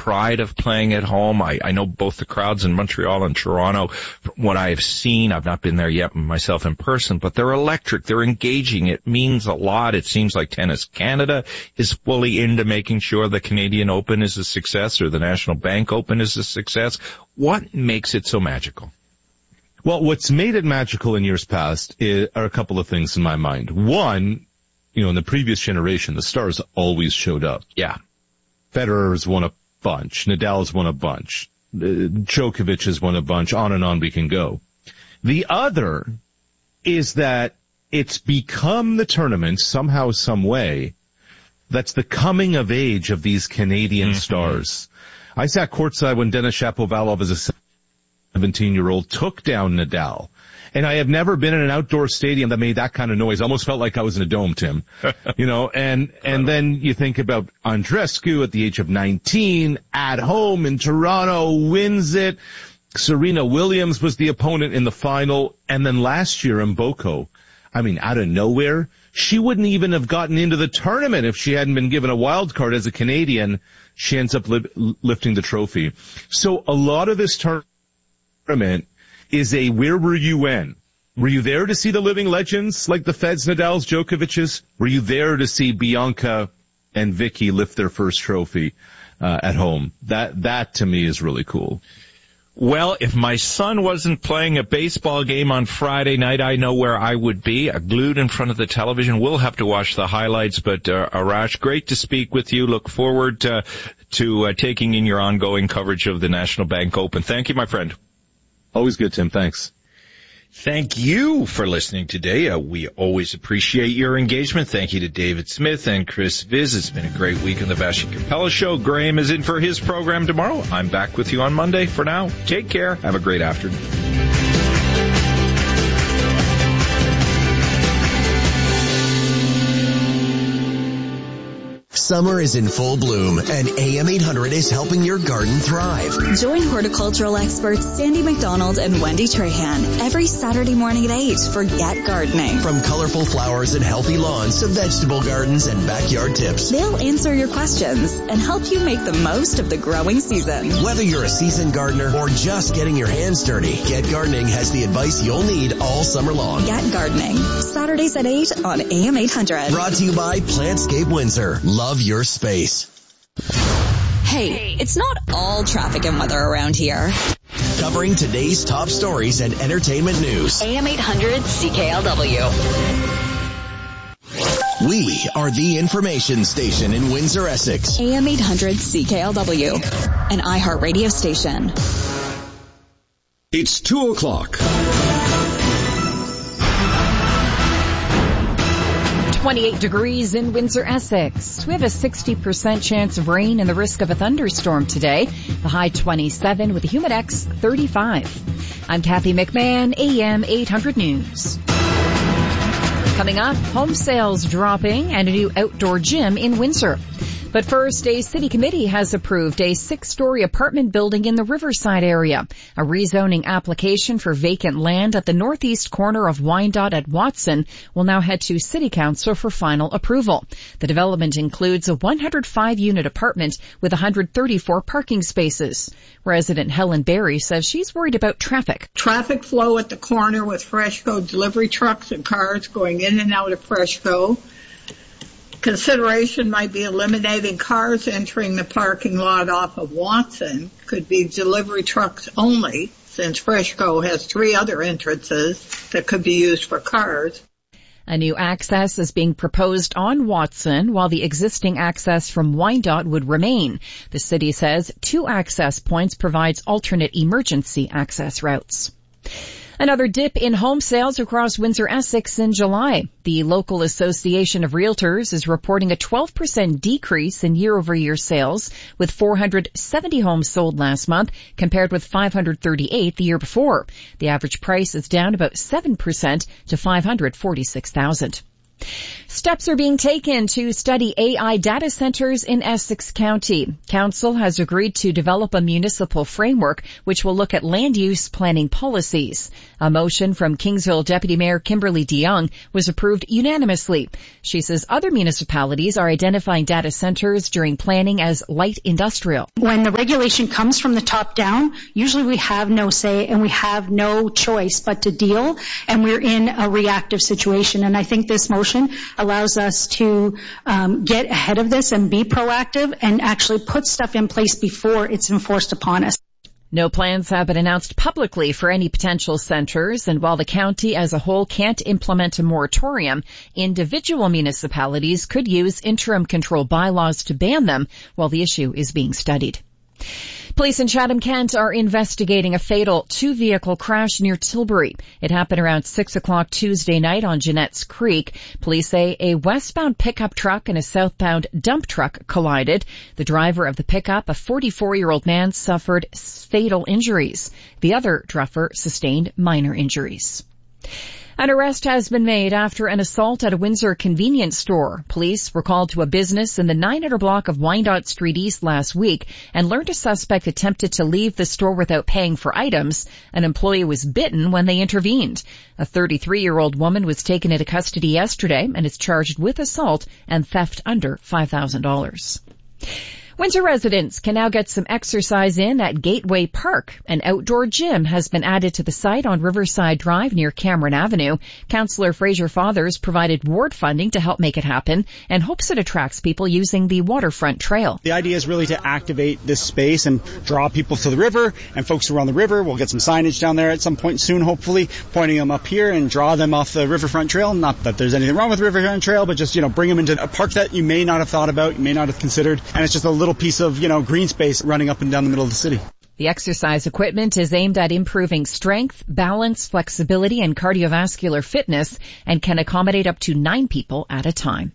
pride of playing at home. I know both the crowds in Montreal and Toronto, from what I have seen, I've not been there yet myself in person, but they're electric, they're engaging. It means a lot. It seems like Tennis Canada is fully into making sure the Canadian Open is a success or the National Bank Open is a success. What makes it so magical? Well, what's made it magical in years past are a couple of things in my mind. One, in the previous generation, the stars always showed up. Yeah. Federer's won a bunch. Nadal's won a bunch. Djokovic has won a bunch. On and on we can go. The other is that it's become the tournament somehow, some way, that's the coming of age of these Canadian stars. I sat courtside when Denis Shapovalov as a 17-year-old took down Nadal. And I have never been in an outdoor stadium that made that kind of noise. I almost felt like I was in a dome, Tim. And then you think about Andreescu at the age of 19, at home in Toronto, wins it. Serena Williams was the opponent in the final. And then last year in Mboko, out of nowhere, she wouldn't even have gotten into the tournament if she hadn't been given a wild card as a Canadian. She ends up lifting the trophy. So a lot of this tournament is where were you when? Were you there to see the living legends like the Feds, Nadals, Djokovic's? Were you there to see Bianca and Vicky lift their first trophy at home? That to me is really cool. Well, if my son wasn't playing a baseball game on Friday night, I know where I would be, glued in front of the television. We'll have to watch the highlights, but Arash, great to speak with you. Look forward to taking in your ongoing coverage of the National Bank Open. Thank you, my friend. Always good, Tim. Thanks. Thank you for listening today. We always appreciate your engagement. Thank you to David Smith and Chris Viz. It's been a great week on the Vassy Capella Show. Graham is in for his program tomorrow. I'm back with you on Monday. For now, take care. Have a great afternoon. Summer is in full bloom, and AM 800 is helping your garden thrive. Join horticultural experts Sandy McDonald and Wendy Trahan every Saturday morning at 8 for Get Gardening. From colorful flowers and healthy lawns to vegetable gardens and backyard tips. They'll answer your questions and help you make the most of the growing season. Whether you're a seasoned gardener or just getting your hands dirty, Get Gardening has the advice you'll need all summer long. Get Gardening, Saturdays at 8 on AM 800. Brought to you by Plantscape Windsor. Love your space. Hey, it's not all traffic and weather around here. Covering today's top stories and entertainment news. AM 800 CKLW. We are the information station in Windsor, Essex. AM 800 CKLW, an iHeartRadio station. It's 2 o'clock. 28 degrees in Windsor, Essex. We have a 60% chance of rain and the risk of a thunderstorm today. The high 27 with a humidex 35. I'm Kathy McMahon, AM 800 News. Coming up, home sales dropping and a new outdoor gym in Windsor. But first, a city committee has approved a 6-story apartment building in the Riverside area. A rezoning application for vacant land at the northeast corner of Wyandotte at Watson will now head to City Council for final approval. The development includes a 105-unit apartment with 134 parking spaces. Resident Helen Berry says she's worried about traffic. Traffic flow at the corner with Freshco delivery trucks and cars going in and out of Freshco. Consideration might be eliminating cars entering the parking lot off of Watson. Could be delivery trucks only, since Freshco has 3 other entrances that could be used for cars. A new access is being proposed on Watson, while the existing access from Wyandotte would remain. The city says 2 access points provides alternate emergency access routes. Another dip in home sales across Windsor, Essex in July. The local Association of Realtors is reporting a 12% decrease in year-over-year sales, with 470 homes sold last month compared with 538 the year before. The average price is down about 7% to $546,000. Steps are being taken to study AI data centers in Essex County. Council has agreed to develop a municipal framework which will look at land use planning policies. A motion from Kingsville Deputy Mayor Kimberly DeYoung was approved unanimously. She says other municipalities are identifying data centers during planning as light industrial. When the regulation comes from the top down, usually we have no say and we have no choice but to deal, and we're in a reactive situation. And I think this motion allows us to get ahead of this and be proactive and actually put stuff in place before it's enforced upon us. No plans have been announced publicly for any potential centers, and while the county as a whole can't implement a moratorium, individual municipalities could use interim control bylaws to ban them while the issue is being studied. Police in Chatham-Kent are investigating a fatal two-vehicle crash near Tilbury. It happened around 6 o'clock Tuesday night on Jeanette's Creek. Police say a westbound pickup truck and a southbound dump truck collided. The driver of the pickup, a 44-year-old man, suffered fatal injuries. The other driver sustained minor injuries. An arrest has been made after an assault at a Windsor convenience store. Police were called to a business in the 900 block of Wyandotte Street East last week and learned a suspect attempted to leave the store without paying for items. An employee was bitten when they intervened. A 33-year-old woman was taken into custody yesterday and is charged with assault and theft under $5,000. Windsor residents can now get some exercise in at Gateway Park. An outdoor gym has been added to the site on Riverside Drive near Cameron Avenue. Councillor Fraser Fathers provided ward funding to help make it happen and hopes it attracts people using the waterfront trail. The idea is really to activate this space and draw people to the river, and folks who are on the river, we'll get some signage down there at some point soon, hopefully, pointing them up here and draw them off the riverfront trail. Not that there's anything wrong with riverfront trail, but just, bring them into a park that you may not have thought about, you may not have considered, and it's just a little piece of, green space running up and down the middle of the city. The exercise equipment is aimed at improving strength, balance, flexibility, and cardiovascular fitness and can accommodate up to 9 people at a time.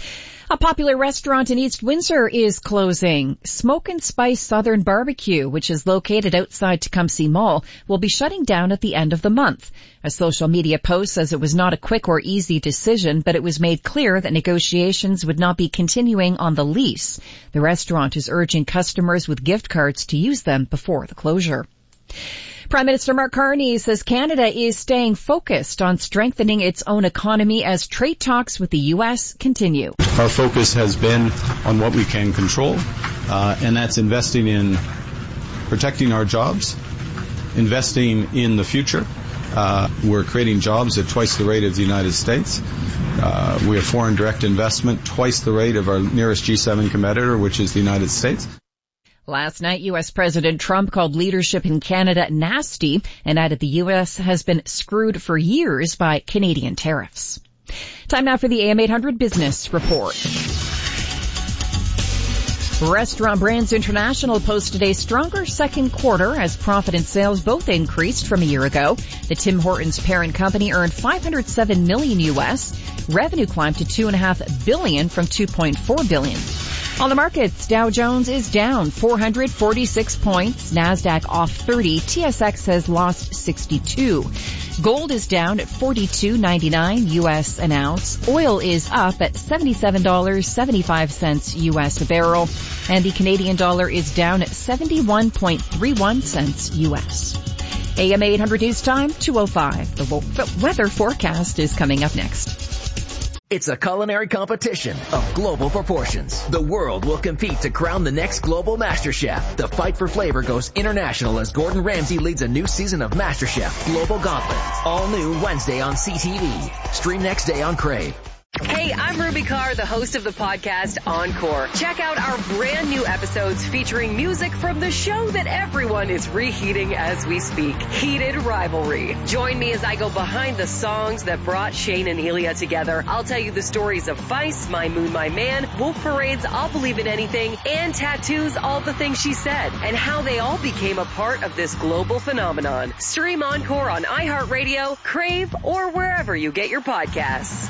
A popular restaurant in East Windsor is closing. Smoke and Spice Southern Barbecue, which is located outside Tecumseh Mall, will be shutting down at the end of the month. A social media post says it was not a quick or easy decision, but it was made clear that negotiations would not be continuing on the lease. The restaurant is urging customers with gift cards to use them before the closure. Prime Minister Mark Carney says Canada is staying focused on strengthening its own economy as trade talks with the U.S. continue. Our focus has been on what we can control, and that's investing in protecting our jobs, investing in the future. We're creating jobs at twice the rate of the United States. We have foreign direct investment twice the rate of our nearest G7 competitor, which is the United States. Last night, U.S. President Trump called leadership in Canada nasty and added the U.S. has been screwed for years by Canadian tariffs. Time now for the AM 800 Business Report. Restaurant Brands International posted a stronger second quarter as profit and sales both increased from a year ago. The Tim Hortons parent company earned $507 million U.S. Revenue climbed to $2.5 billion from $2.4 billion. On the markets, Dow Jones is down 446 points, NASDAQ off 30, TSX has lost 62. Gold is down at $42.99 U.S. an ounce. Oil is up at $77.75 U.S. a barrel. And the Canadian dollar is down at 71.31 cents U.S. AM 800 News Time, 2:05. The weather forecast is coming up next. It's a culinary competition of global proportions. The world will compete to crown the next global master chef. The fight for flavor goes international as Gordon Ramsay leads a new season of MasterChef Global Gauntlet. All new Wednesday on CTV. Stream next day on Crave. Hey, I'm Ruby Carr, the host of the podcast Encore. Check out our brand new episodes featuring music from the show that everyone is reheating as we speak, Heated Rivalry. Join me as I go behind the songs that brought Shane and Ilya together. I'll tell you the stories of Vice, My Moon, My Man, Wolf Parade's I'll Believe in Anything, and Tattoo's All the Things She Said, and how they all became a part of this global phenomenon. Stream Encore on iHeartRadio, Crave, or wherever you get your podcasts.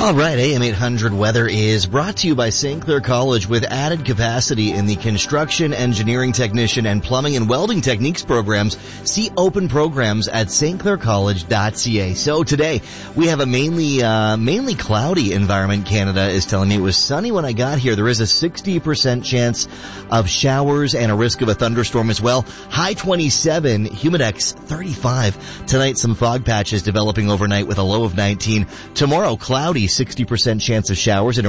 All right, AM 800 weather is brought to you by St. Clair College with added capacity in the construction, engineering technician, and plumbing and welding techniques programs. See open programs at stclaircollege.ca. So today we have a mainly cloudy environment. Canada is telling me it was sunny when I got here. There is a 60% chance of showers and a risk of a thunderstorm as well. High 27, humidex 35. Tonight some fog patches developing overnight with a low of 19. Tomorrow cloudy, 60% chance of showers and a